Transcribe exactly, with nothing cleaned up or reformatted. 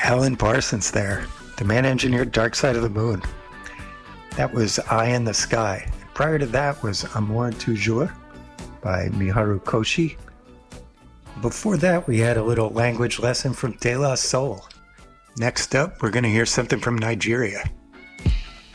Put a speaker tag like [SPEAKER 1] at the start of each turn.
[SPEAKER 1] Alan Parsons there. The man engineered Dark Side of the Moon. That was Eye in the Sky. Prior to that was Amour Toujours by Miharu Koshi. Before that, we had a little language lesson from De La Soul. Next up, we're going to hear something from Nigeria.